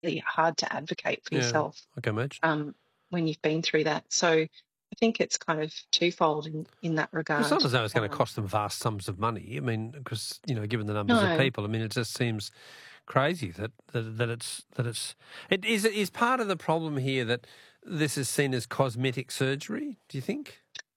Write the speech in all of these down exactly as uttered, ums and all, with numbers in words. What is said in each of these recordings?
really hard to advocate for Yeah, yourself I can imagine. um, when you've been through that. So I think it's kind of twofold in, in that regard. It's not as though it's going to Um, cost them vast sums of money. I mean, because, you know, given the numbers of no, people, I mean, it just seems crazy that, that, that it's that it's it is is part of the problem here that this is seen as cosmetic surgery. Do you think?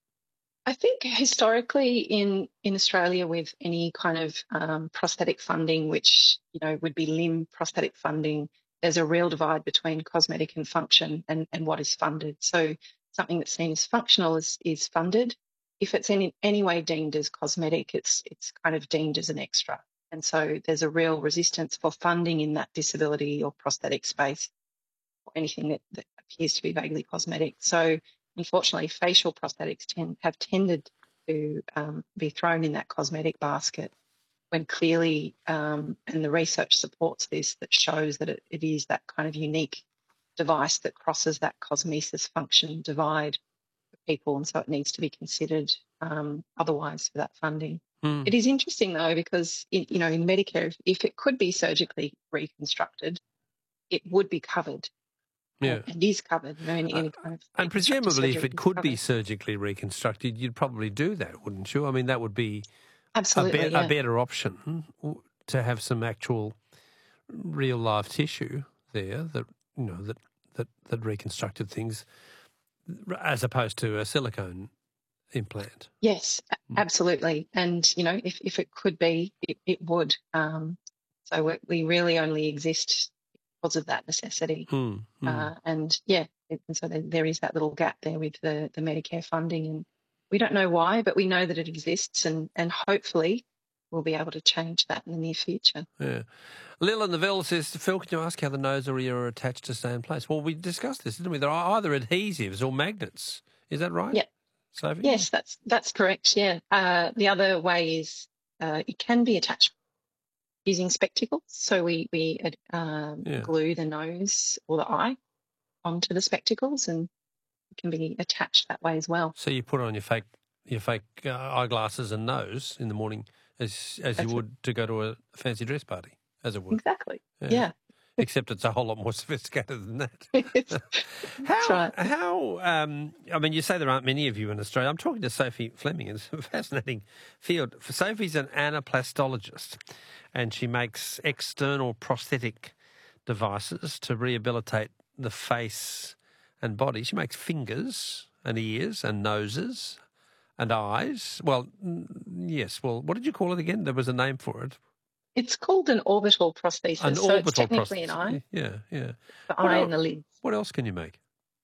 I think historically in, in Australia with any kind of um, prosthetic funding, which, you know, would be limb prosthetic funding, there's a real divide between cosmetic and function and, and what is funded. So something that's seen as functional is, is funded. If it's in any way deemed as cosmetic, it's, it's kind of deemed as an extra. And so there's a real resistance for funding in that disability or prosthetic space or anything that, that appears to be vaguely cosmetic. So unfortunately, facial prosthetics tend, have tended to um, be thrown in that cosmetic basket when clearly, um, and the research supports this, that shows that it, it is that kind of unique device that crosses that cosmesis function divide for people, and so it needs to be considered um, otherwise for that funding. Mm. It is interesting though, because in, you know, in Medicare, if, if it could be surgically reconstructed, it would be covered. Yeah. And is covered, you know, any, any kind of And reconstructive presumably, if surgery it is could be covered. surgically reconstructed, you'd probably do that, wouldn't you? I mean, that would be a, Absolutely, be- a yeah. better option to have some actual real live tissue there that, you know, that, that, that reconstructed things as opposed to a silicone implant. Yes, Mm. absolutely. And, you know, if, if it could be, it, it would. Um, so we, we really only exist because of that necessity. Mm, mm. Uh, and, yeah, it, and so there, there is that little gap there with the, the Medicare funding. And we don't know why, but we know that it exists, and, and hopefully we'll be able to change that in the near future. Yeah. Lil in the Ville says, Phil, can you ask how the nose or ear are attached to stay in place? Well, we discussed this, didn't we? They're either adhesives or magnets. Is that right? Yeah. Sophie? Yes, that's that's correct. Yeah. Uh, the other way is uh, it can be attached using spectacles. So we we um, Yeah. glue the nose or the eye onto the spectacles, and it can be attached that way as well. So you put on your fake your fake uh, eyeglasses and nose in the morning, as as That's you it. would to go to a fancy dress party, as it would. Exactly. Yeah. Yeah. Except it's a whole lot more sophisticated than that. That's how, right. how, um, I mean, you say there aren't many of you in Australia. I'm talking to Sophie Fleming. It's a fascinating field. Sophie's an anaplastologist, and she makes external prosthetic devices to rehabilitate the face and body. She makes fingers and ears and noses and eyes. Well, yes. Well, what did you call it again? There was a name for it. It's called an orbital prosthesis. An so orbital it's technically prosthesis. an eye, Yeah, yeah. the What eye else, and the lids. what else can you make?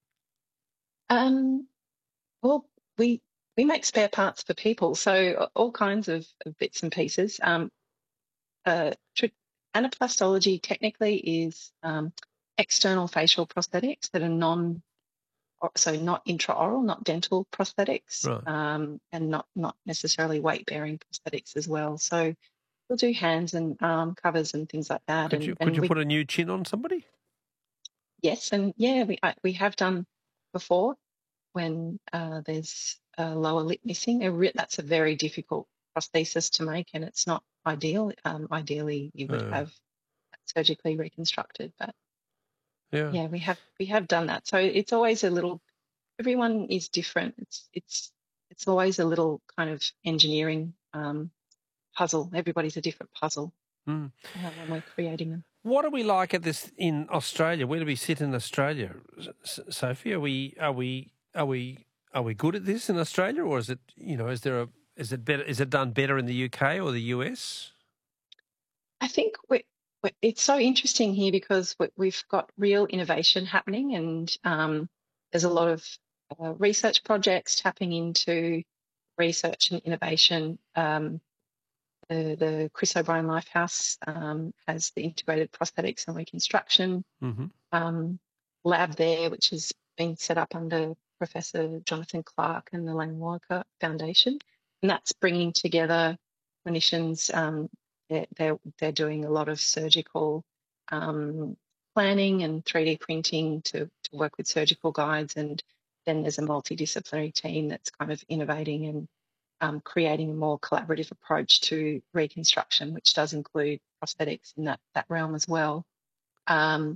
Um, well, we we make spare parts for people, so all kinds of, of bits and pieces. Um, uh, tr- anaplastology technically is um, external facial prosthetics that are non, so not intraoral, not dental prosthetics, Right. um, and not not necessarily weight bearing prosthetics as well. So we'll do hands and arm covers and things like that. Could And you could and you we put a new chin on somebody? yes, and yeah, we I, we have done before when uh, there's a lower lip missing. A re- that's a very difficult prosthesis to make, and it's not ideal. Um, ideally, you would Uh, have surgically reconstructed, but yeah. yeah, we have we have done that. So it's always a little. Everyone is different. It's it's it's always a little kind of engineering um, puzzle. Everybody's a different puzzle Mm. uh, when we're creating them. What are we like at this in Australia? Where do we sit in Australia, S- Sophie? Are we are we are we are we good at this in Australia, or is it you know is there a is it better is it done better in the U K or the U S? I think we we it's so interesting here because we, we've got real innovation happening, and um, there's a lot of uh, research projects tapping into research and innovation. Um, the, the Chris O'Brien Lifehouse um, has the integrated prosthetics and reconstruction Mm-hmm. um, lab there, which has been set up under Professor Jonathan Clark and the Lang Walker Foundation, and that's bringing together clinicians. Um, they're, they're they're doing a lot of surgical um, planning and three D printing to to work with surgical guides, and then there's a multidisciplinary team that's kind of innovating and um, creating a more collaborative approach to reconstruction, which does include prosthetics in that that realm as well. Um,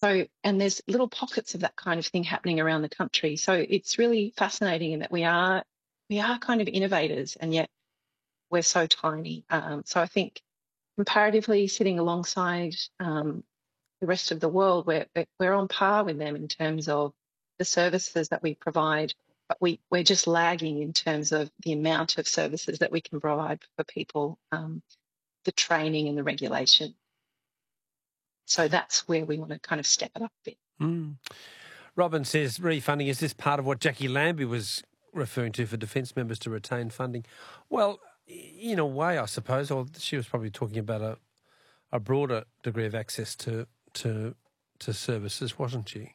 So, and there's little pockets of that kind of thing happening around the country. So it's really fascinating in that we are we are kind of innovators, and yet we're so tiny. Um, so I think comparatively, sitting alongside um, the rest of the world, we're we're on par with them in terms of the services that we provide, but we we're just lagging in terms of the amount of services that we can provide for people, um, the training and the regulation. So that's where we want to kind of step it up a bit. Mm. Robin says, refunding, is this part of what Jackie Lambie was referring to for defence members to retain funding? Well, in a way, I suppose, or she was probably talking about a, a broader degree of access to, to, to services, wasn't she?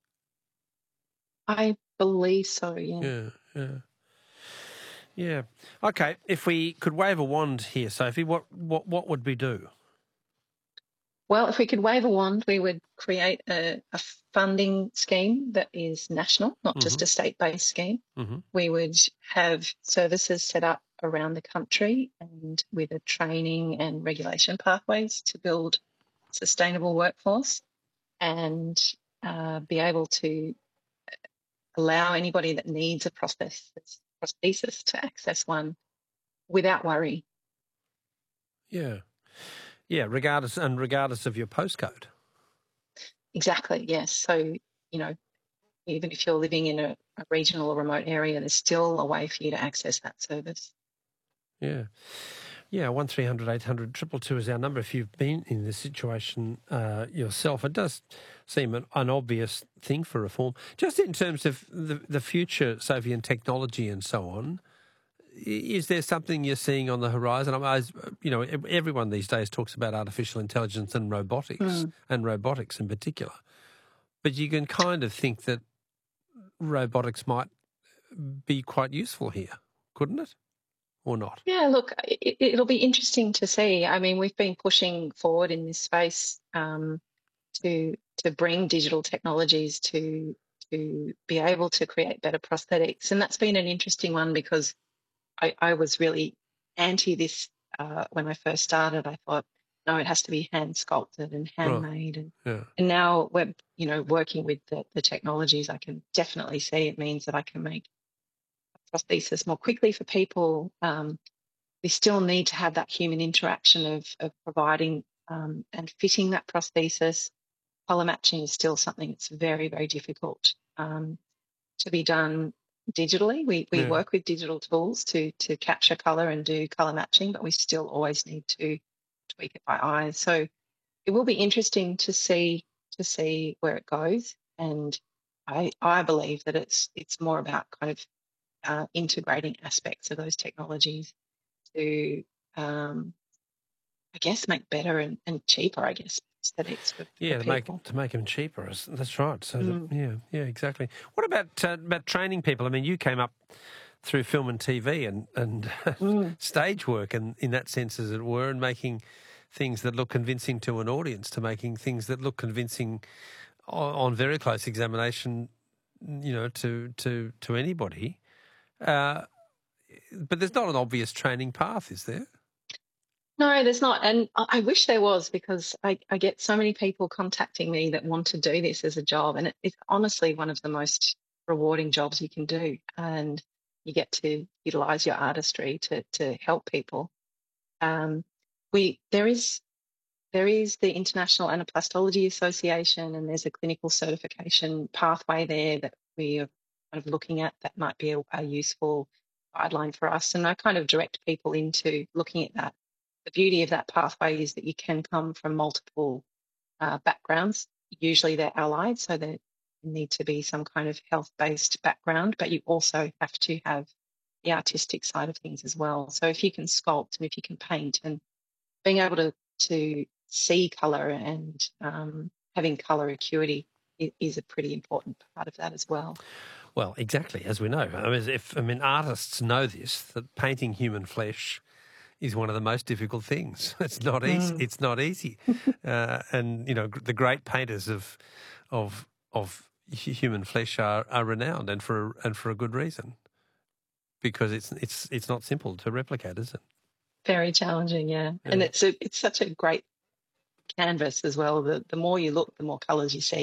I believe so, yeah. Yeah, yeah. Yeah. Okay, if we could wave a wand here, Sophie, what, what, what would we do? Well, if we could wave a wand, we would create a, a funding scheme that is national, not mm-hmm. just a state-based scheme. Mm-hmm. We would have services set up around the country and with a training and regulation pathways to build a sustainable workforce, and uh, be able to allow anybody that needs a prosthesis, prosthesis to access one without worry. Yeah. Yeah, regardless and regardless of your postcode. Exactly, yes. So, you know, even if you're living in a, a regional or remote area, there's still a way for you to access that service. Yeah. Yeah, one three hundred eight hundred two two two is our number if you've been in this situation uh, yourself. It does seem an, an obvious thing for reform. Just in terms of the, the future, Sophie, and technology and so on, is there something you're seeing on the horizon? I mean, you know, everyone these days talks about artificial intelligence and robotics, mm. and robotics in particular. But you can kind of think that robotics might be quite useful here, couldn't it? Or not? Yeah, look, it, it'll be interesting to see. I mean, we've been pushing forward in this space um, to to bring digital technologies to to be able to create better prosthetics, and that's been an interesting one because I, I was really anti this uh, when I first started. I thought, no, it has to be hand sculpted and handmade, and yeah. and now we're you know working with the, the technologies. I can definitely see it means that I can make a prosthesis more quickly for people. Um, we still need to have that human interaction of of providing um, and fitting that prosthesis. Colour matching is still something that's very very difficult um, to be done digitally. We we yeah. work with digital tools to to capture colour and do colour matching, but we still always need to tweak it by eye. So it will be interesting to see to see where it goes. And I I believe that it's it's more about kind of uh, integrating aspects of those technologies to um, I guess make better and, and cheaper, I guess, aesthetics for, yeah, for to people. make to make them cheaper. That's right. So mm. that, yeah, yeah, exactly. What about uh, about training people? I mean, you came up through film and T V and and mm. stage work, and in that sense, as it were, and making things that look convincing to an audience, to making things that look convincing on, on very close examination, you know, to to to anybody. Uh, but there's not an obvious training path, is there? No, there's not. And I wish there was, because I, I get so many people contacting me that want to do this as a job. And it, it's honestly one of the most rewarding jobs you can do. And you get to utilise your artistry to to help people. Um, we there is there is the International Anaplastology Association, and there's a clinical certification pathway there that we are kind of looking at that might be a, a useful guideline for us. And I kind of direct people into looking at that. The beauty of that pathway is that you can come from multiple uh, backgrounds. Usually they're allied, so they need to be some kind of health-based background, but you also have to have the artistic side of things as well. So if you can sculpt and if you can paint, and being able to, to see colour and um, having colour acuity is, is a pretty important part of that as well. Well, exactly, as we know. I mean, if I mean, artists know this, that painting human flesh is one of the most difficult things. It's not easy. Mm. It's not easy, uh, and you know the great painters of of of human flesh are, are renowned, and for and for a good reason, because it's it's it's not simple to replicate, is it? Very challenging, yeah. yeah. And it's a, it's such a great canvas as well. The, the more you look, the more colours you see.